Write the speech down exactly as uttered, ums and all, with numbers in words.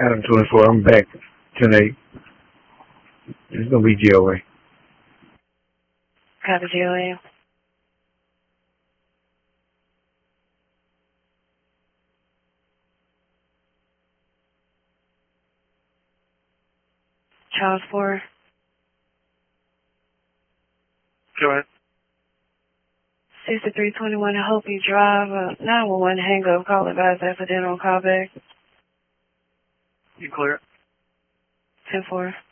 Adam twenty-four, I'm back tonight. It's gonna be G O A. Copy G O A. Charles four. Go ahead. sixty-three twenty-one, I hope you drive. Uh, nine one one, hang up, call advise accidental callback. You clear it? ten four.